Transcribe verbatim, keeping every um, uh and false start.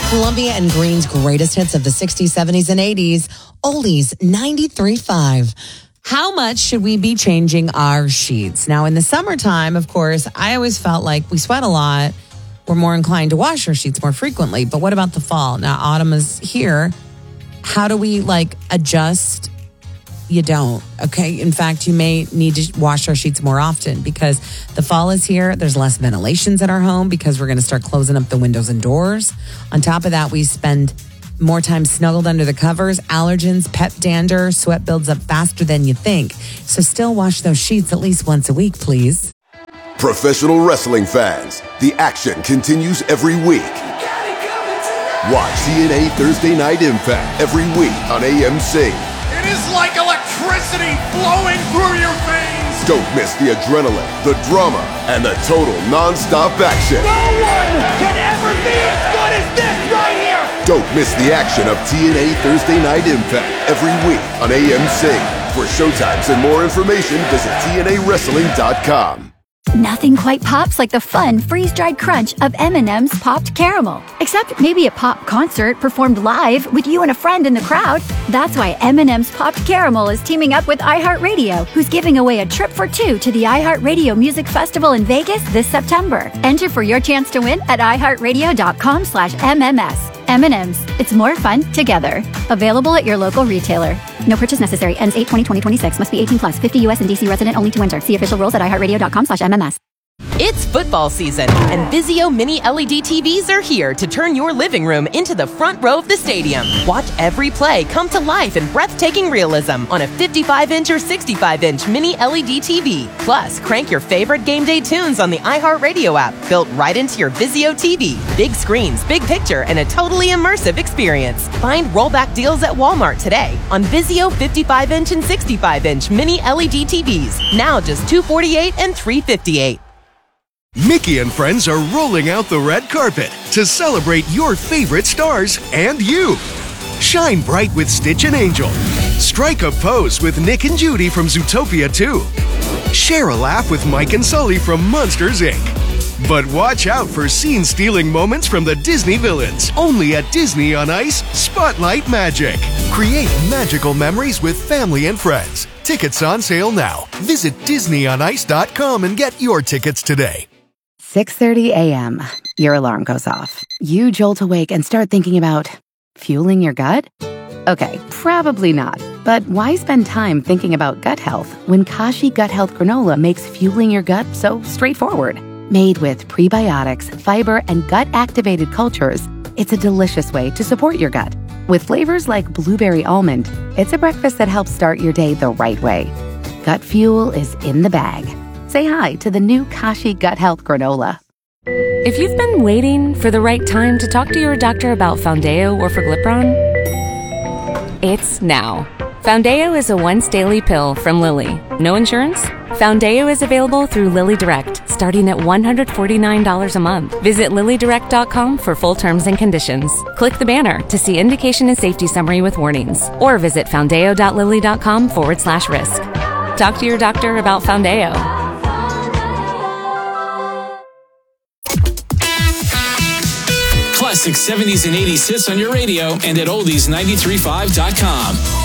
Columbia and Green's greatest hits of the sixties, seventies, and eighties. Oldies ninety-three point five. How much should we be changing our sheets? Now, in the summertime, of course, I always felt like we sweat a lot. We're more inclined to wash our sheets more frequently. But what about the fall? Now, autumn is here. How do we, like, adjust? You don't, okay? In fact, you may need to wash our sheets more often because the fall is here. There's less ventilations in our home because we're going to start closing up the windows and doors. On top of that, we spend more time snuggled under the covers. Allergens, pet dander, sweat builds up faster than you think. So still wash those sheets at least once a week, please. Professional wrestling fans, the action continues every week. Watch T N A Thursday Night Impact every week on A M C. It is like electricity flowing through your veins. Don't miss the adrenaline, the drama, and the total non-stop action. No one can ever be as good as this right here. Don't miss the action of T N A Thursday Night Impact every week on A M C. For showtimes and more information, visit T N A wrestling dot com. Nothing quite pops like the fun, freeze-dried crunch of M and M's Popped Caramel. Except maybe a pop concert performed live with you and a friend in the crowd. That's why M and M's Popped Caramel is teaming up with iHeartRadio, who's giving away a trip for two to the iHeartRadio Music Festival in Vegas this September. Enter for your chance to win at iHeartRadio.com slash MMS. M and M's. It's more fun together. Available at your local retailer. No purchase necessary. Ends eight twenty twenty twenty-six. Must be eighteen plus. fifty U S and D C resident only to enter. See official rules at iHeartRadio.com slash MMS. It's football season, and Vizio Mini L E D T Vs are here to turn your living room into the front row of the stadium. Watch every play come to life in breathtaking realism on a fifty-five inch or sixty-five inch Mini L E D T V. Plus, crank your favorite game day tunes on the iHeartRadio app, built right into your Vizio T V. Big screens, big picture, and a totally immersive experience. Find rollback deals at Walmart today on Vizio fifty-five inch and sixty-five inch Mini L E D T Vs. Now just two hundred forty-eight dollars and three hundred fifty-eight dollars. Mickey and friends are rolling out the red carpet to celebrate your favorite stars and you. Shine bright with Stitch and Angel. Strike a pose with Nick and Judy from Zootopia two. Share a laugh with Mike and Sully from Monsters, Incorporated. But watch out for scene-stealing moments from the Disney villains. Only at Disney on Ice, Spotlight Magic. Create magical memories with family and friends. Tickets on sale now. Visit Disney on Ice dot com and get your tickets today. six thirty a.m. Your alarm goes off. You jolt awake and start thinking about fueling your gut? Okay, probably not. But why spend time thinking about gut health when Kashi Gut Health Granola makes fueling your gut so straightforward? Made with prebiotics, fiber, and gut-activated cultures, it's a delicious way to support your gut. With flavors like blueberry almond, it's a breakfast that helps start your day the right way. Gut fuel is in the bag. Say hi to the new Kashi Gut Health Granola. If you've been waiting for the right time to talk to your doctor about Foundeo or Forglipron, it's now. Foundeo is a once-daily pill from Lilly. No insurance? Foundeo is available through Lilly Direct, starting at one hundred forty-nine dollars a month. Visit Lilly Direct dot com for full terms and conditions. Click the banner to see indication and safety summary with warnings, or visit foundeo.lilly.com forward slash risk. Talk to your doctor about Foundeo. Classic seventies and eighties hits on your radio and at oldies ninety-three point five dot com.